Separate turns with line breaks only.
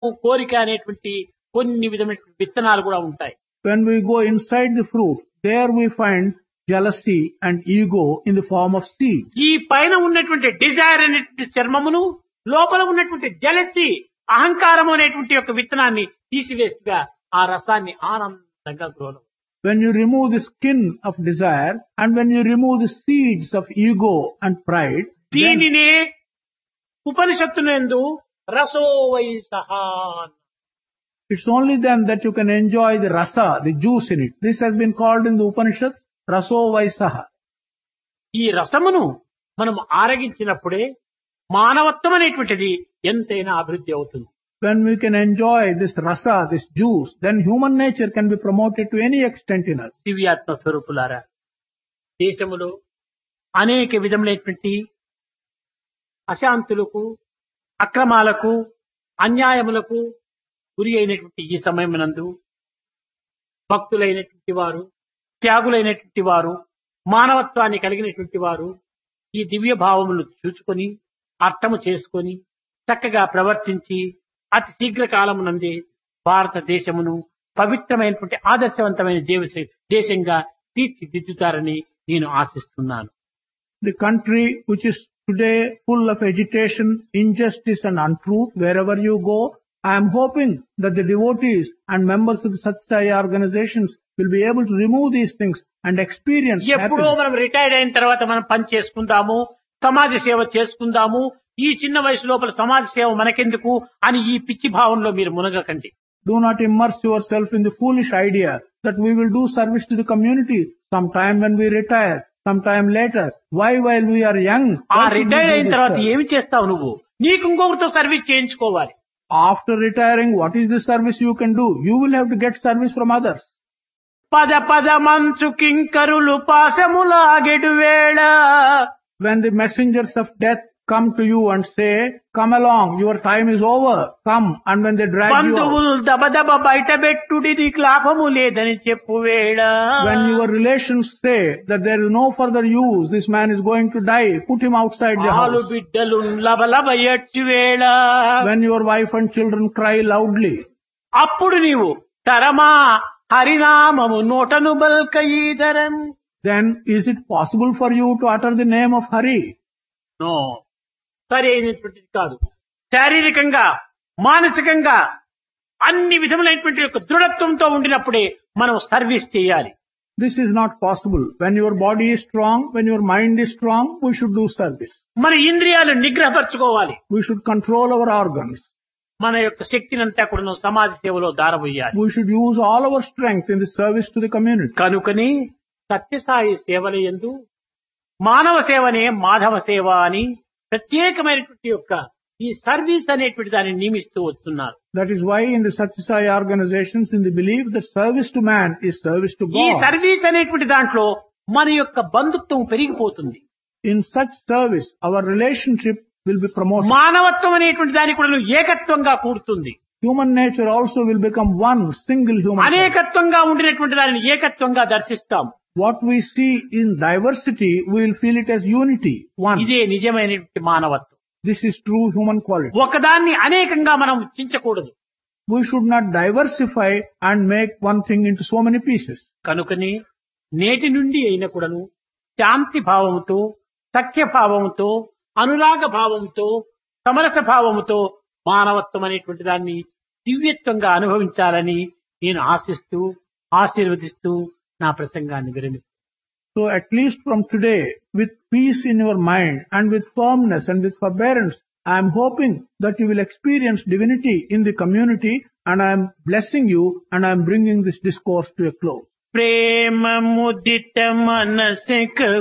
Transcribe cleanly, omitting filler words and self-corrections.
కోరిక అనేటువంటి కొన్ని విధమైన విత్తనాలు కూడా ఉంటాయి.
When we go inside the fruit, there we find jealousy and ego in the form of seed.
ఈ పైన ఉన్నటువంటి డిజైర్ అనేటువంటి చర్మమును, లోపల ఉన్నటువంటి జలసి అహంకారం అనేటువంటి యొక్క విత్తనాన్ని తీసివేస్తగా ఆ రసాన్ని ఆనందంగా గ్రోలం.
When you remove the skin of desire and when you remove the seeds of ego and pride, then
దీనినే ఉపనిషత్తునందు రసో వై సహా.
it's only then that you can enjoy the rasa, the juice in it. This has been called in the Upanishads, raso vaisaha.
ఈ రసమును మనం ఆరగించినప్పుడే మానవత్వం అనేటువంటిది ఎంతైనా అభివృద్ధి అవుతుంది.
When we can enjoy this rasa, this juice, then human nature can be promoted to any extent in us.
దివ్యాత్మ స్వరూపులారా, దేశములో అనేక విధములైనటువంటి అశాంతులకు, అక్రమాలకు, అన్యాయములకు గురి అయినటువంటి ఈ సమయమునందు భక్తులైనటువంటి వారు, త్యాగులైనటువంటి వారు, మానవత్వాన్ని కలిగినటువంటి వారు ఈ దివ్య భావములు చూసుకొని అర్థము చేసుకొని చక్కగా ప్రవర్తించి అతి శీఘ్ర కాలమునందే భారతదేశమును పవిత్రమైనటువంటి ఆదర్శవంతమైన దేశంగా తీర్చిదిద్దుతారని నేను ఆశిస్తున్నాను.
The country which is today full of agitation, injustice and untruth, wherever you go, I am hoping that the devotees and members of the Satsaya organizations will be able to remove these things and experience
ఎప్పుడో
happiness.
మనం retired అయిన తర్వాత మనం పని చేసుకుందాము, సమాజ సేవ చేసుకుందాము, ఈ చిన్న వయసు లోపల సమాజ సేవ మనకెందుకు అని ఈ పిచ్చి భావంలో మీరు మునగకండి.
Do not immerse yourself in the foolish idea that we will do service to the community sometime when we retire, sometime later. Why while we are young?
ఆ
why should we
retire
do
అయిన
this
తర్వాత
service?
ఏమి చేస్తావు నువ్వు? నీకు ఇంకొకరితో service చేయించుకోవాలి.
After retiring, what is the service you can do? You will have to get service from others.
పద పద మంచు కింకరులు పాశములాగెడు వేళ.
When the messengers of death come to you and say, come along, your time is over, come, and when they drag you out.
బంధువులు దబదబ బయట పెట్టుడి నీకు లాభము లేదని చెప్పు వేళ.
When your relations say that there is no further use, this man is going to die, put him outside the
ఆలు
house.
బిడ్డలు లబలబ ఎట్టు వేళ.
When your wife and children cry loudly,
అప్పుడు నీవు తరమా హరినామము నోటను బల్క ఈధరం.
then is it possible for you to utter the name of Hari?
No, సరి అయినటువంటిది కాదు. శారీరకంగా, మానసికంగా అన్ని విధములైనటువంటి యొక్క దృఢత్వంతో ఉండినప్పుడే మనం సర్వీస్ చేయాలి.
This is not possible. When your body is strong, when your mind is strong, we should do service.
మన ఇంద్రియాలు నిగ్రహపరచుకోవాలి.
We should control our organs.
మన యొక్క శక్తినంతా కూడా సమాజ సేవలో దారబోయాలి.
We should use all our strength in the service to the community.
కనుకని సత్యసాయి సేవల యందు మానవ సేవనే మాధవ సేవ అని ప్రత్యేకమైనటువంటి యొక్క ఈ సర్వీస్ అనేటువంటి దాన్ని నియమిస్తూ వస్తున్నారు.
That is why in the Satsaya organizations, in the belief that service to man is service to
ఈ
God.
సర్వీస్ అనేటువంటి దాంట్లో మన యొక్క బంధుత్వం పెరిగిపోతుంది.
In such service, our relationship will be promoted.
మానవత్వం అనేటువంటి దాని కూడా ఏకత్వంగా కూడుతుంది.
Human nature also will become one single human.
అనేకత్వంగా ఉండినటువంటి దానిని ఏకత్వంగా దర్శిస్తాం.
What we see in diversity, we will feel it as unity, one.
ఇదే నిజమైనటువంటి మానవత్వం.
This is true human quality.
ఒకదాన్ని అనేకంగా మనం చించకూడదు.
We should not diversify and make one thing into so many pieces.
కనుకని నేటి నుండి అయిన కూడాను శాంతి భావముతో, సఖ్య భావముతో, అనురాగ భావముతో, సమరస భావముతో మానవత్వం అనేటువంటి దాన్ని దివ్యత్వంగా అనుభవించాలని నేను ఆశిస్తూ, ఆశీర్వదిస్తూ నా ప్రసంగాన్ని విరమిస్తాను.
So at least from today, with peace in your mind and with firmness and with forbearance, I am hoping that you will experience divinity in the community, and I am blessing you and I am bringing this discourse to a close.
Prema ముదిత మనసిక